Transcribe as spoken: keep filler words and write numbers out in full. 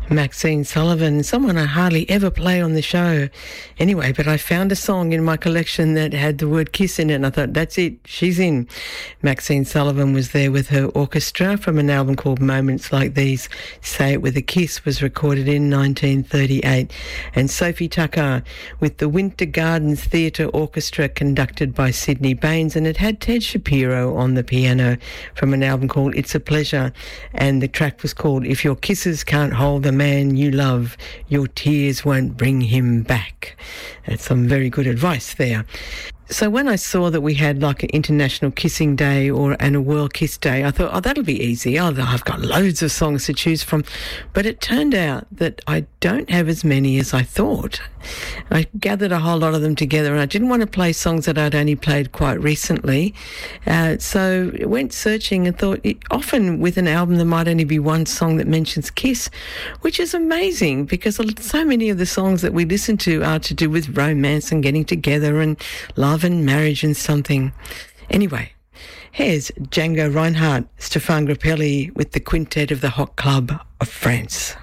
Maxine Sullivan, someone I hardly ever play on the show. Anyway, but I found a song in my collection that had the word kiss in it, and I thought, that's it, she's in. Maxine Sullivan was there with her orchestra from an album called Moments Like These. Say It With a Kiss was recorded in nineteen thirty-eight. And Sophie Tucker with the Winter Gardens Theatre Orchestra, conducted by Sydney Baines, and it had Ted Shapiro on the piano from an album called It's a Pleasure, and the track was called If Your Kisses Can't Hold the Man You Love, Your Tears Won't Bring Him Back. That's some very good advice there. So when I saw that we had like an International Kissing Day or and a World Kiss Day, I thought, oh, that'll be easy. Oh, I've got loads of songs to choose from. But it turned out that I don't have as many as I thought. I gathered a whole lot of them together, and I didn't want to play songs that I'd only played quite recently. Uh, so I went searching and thought, it, often with an album there might only be one song that mentions Kiss, which is amazing because so many of the songs that we listen to are to do with romance and getting together and love and marriage and something. Anyway, here's Django Reinhardt, Stéphane Grappelli with the Quintet of the Hot Club of France.